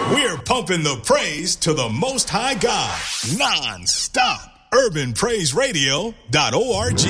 We're pumping the praise to the Most High God, non-stop. UrbanPraiseRadio.org.